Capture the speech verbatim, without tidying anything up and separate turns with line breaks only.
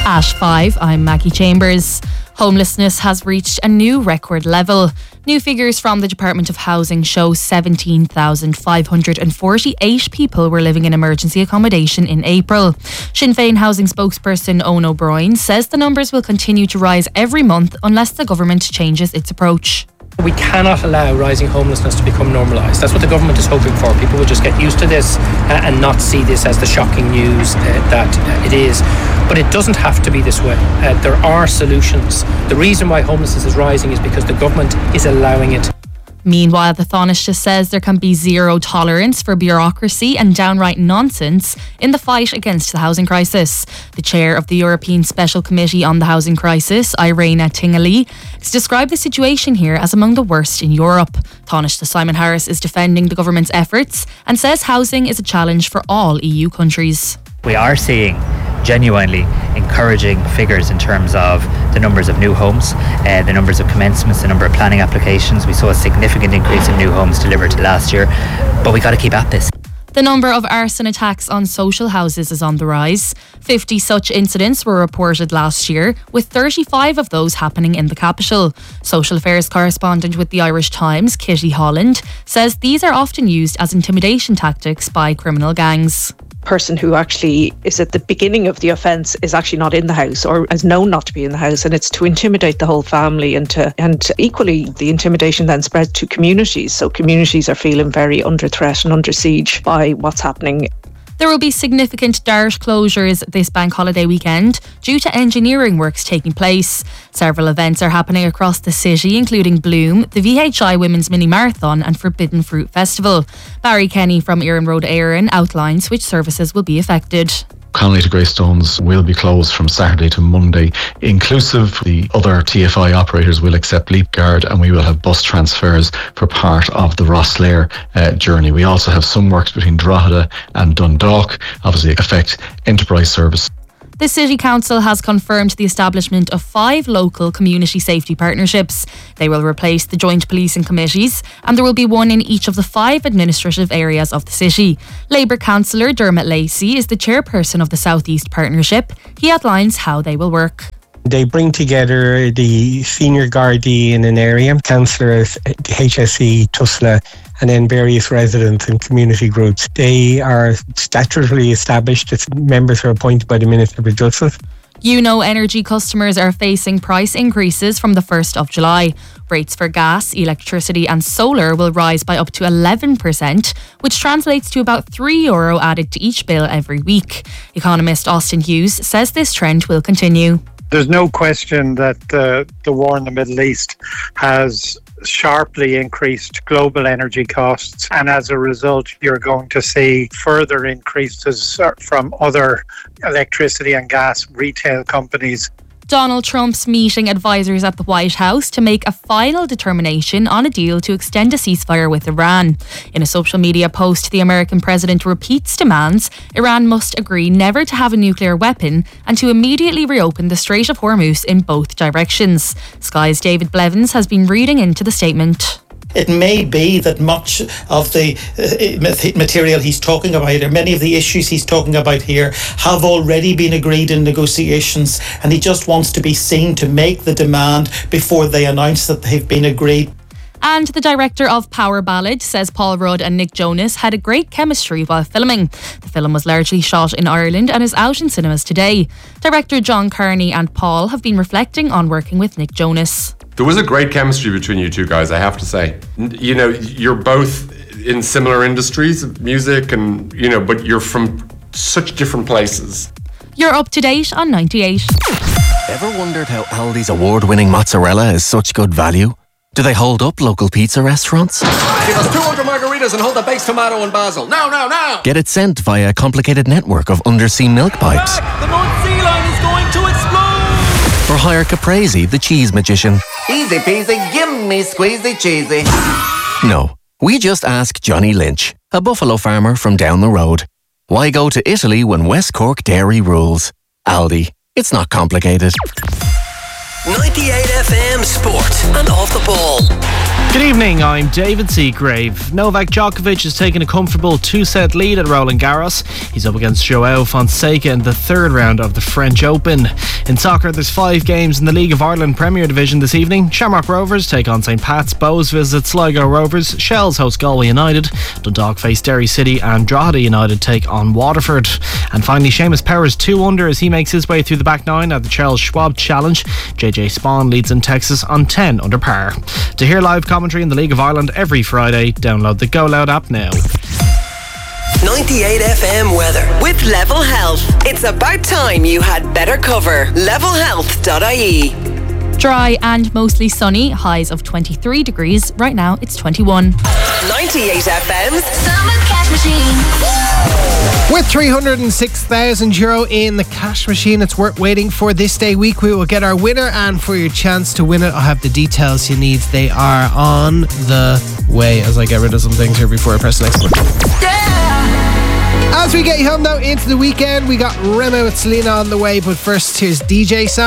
At five, I'm Maggie Chambers. Homelessness has reached a new record level. New figures from the Department of Housing show seventeen thousand five hundred forty-eight people were living in emergency accommodation in April. Sinn Féin housing spokesperson Owen O'Brien says the numbers will continue to rise every month unless the government changes its approach.
We cannot allow rising homelessness to become normalised. That's what the government is hoping for. People will just get used to this uh, and not see this as the shocking news uh, that uh, it is. But it doesn't have to be this way. Uh, there are solutions. The reason why homelessness is rising is because the government is allowing it.
Meanwhile, the Taoiseach says there can be zero tolerance for bureaucracy and downright nonsense in the fight against the housing crisis. The chair of the European Special Committee on the Housing Crisis, Irena Tingley, has described the situation here as among the worst in Europe. Taoiseach Simon Harris is defending the government's efforts and says housing is a challenge for all E U countries.
We are seeing genuinely encouraging figures in terms of the numbers of new homes, uh, the numbers of commencements, the number of planning applications. We saw a significant increase in new homes delivered last year, but we got to keep at this.
The number of arson attacks on social houses is on the rise. fifty such incidents were reported last year, with thirty-five of those happening in the capital. Social affairs correspondent with the Irish Times, Kitty Holland, says these are often used as intimidation tactics by criminal gangs.
Person who actually is at the beginning of the offence is actually not in the house or is known not to be in the house, and it's to intimidate the whole family, and to, and equally the intimidation then spreads to communities, so communities are feeling very under threat and under siege by what's happening.
There will be significant DART closures this bank holiday weekend due to engineering works taking place. Several events are happening across the city, including Bloom, the V H I Women's Mini Marathon and Forbidden Fruit Festival. Barry Kenny from Éireann Road Éireann outlines which services will be affected.
Connolly to Greystones will be closed from Saturday to Monday, inclusive. The other T F I operators will accept Leap Guard, and we will have bus transfers for part of the Rosslare uh, journey. We also have some works between Drogheda and Dundalk, obviously affect enterprise service.
The City Council has confirmed the establishment of five local community safety partnerships. They will replace the joint policing committees, and there will be one in each of the five administrative areas of the city. Labour councillor Dermot Lacey is the chairperson of the South East Partnership. He outlines how they will work.
They bring together the senior Gardaí in an area, councillors, H S E, Tusla, and then various residents and community groups. They are statutorily established. Its members are appointed by the Minister for Justice.
You know, energy customers are facing price increases from the first of July. Rates for gas, electricity and solar will rise by up to eleven percent, which translates to about three euro added to each bill every week. Economist Austin Hughes says this trend will continue.
There's no question that uh, the war in the Middle East has sharply increased global energy costs, and as a result you're going to see further increases from other electricity and gas retail companies.
Donald Trump's meeting advisors at the White House to make a final determination on a deal to extend a ceasefire with Iran. In a social media post, the American president repeats demands Iran must agree never to have a nuclear weapon and to immediately reopen the Strait of Hormuz in both directions. Sky's David Blevins has been reading into the statement.
It may be that much of the uh, material he's talking about, or many of the issues he's talking about here, have already been agreed in negotiations, and he just wants to be seen to make the demand before they announce that they've been agreed.
And the director of Power Ballad says Paul Rudd and Nick Jonas had a great chemistry while filming. The film was largely shot in Ireland and is out in cinemas today. Director John Carney and Paul have been reflecting on working with Nick Jonas.
There was a great chemistry between you two guys, I have to say. You know, you're both in similar industries, music and, you know, but you're from such different places.
You're up to date on ninety-eight.
Ever wondered how Aldi's award-winning mozzarella is such good value? Do they hold up local pizza restaurants?
Give us two hundred margaritas and hold the baked tomato and basil. Now, now, now!
Get it sent via a complicated network of undersea milk pipes.
Back. The North Sea Line is going to explode!
Or hire Caprese, the cheese magician.
Easy peasy, give me squeezy cheesy.
No, we just ask Johnny Lynch, a buffalo farmer from down the road. Why go to Italy when West Cork dairy rules? Aldi, it's not complicated.
ninety-eight F M Sport and Off the Ball.
Good evening, I'm David Seagrave. Novak Djokovic has taken a comfortable two-set lead at Roland Garros. He's up against Joao Fonseca in the third round of the French Open. In soccer, there's five games in the League of Ireland Premier Division this evening. Shamrock Rovers take on St Pat's, Bows visit Sligo Rovers, Shells host Galway United, Dundalk face Derry City and Drogheda United take on Waterford. And finally, Seamus Power's two under as he makes his way through the back nine at the Charles Schwab Challenge. J J Spawn leads in Texas on ten under par. To hear live commentary in the League of Ireland every Friday, download the Go Loud app now.
ninety-eight F M weather with Level Health. It's about time you had better cover. level health dot I E.
Dry and mostly sunny, highs of twenty-three degrees. Right now it's twenty-one.
ninety-eight F M's
Summer Cash Machine.
With three hundred six thousand euro in the cash machine, it's worth waiting for this day week. We will get our winner, and for your chance to win it, I'll have the details you need. They are on the way as I get rid of some things here before I press the next one. Yeah! As we get you home now into the weekend, we got Remo with Selena on the way, but first here's D J Sam.